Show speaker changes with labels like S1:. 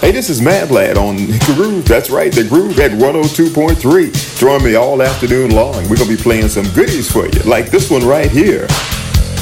S1: Hey, this is Mad Lad on Groove. That's right, the Groove at 102.3. Join me all afternoon long. We're going to be playing some goodies for you, like this one right here.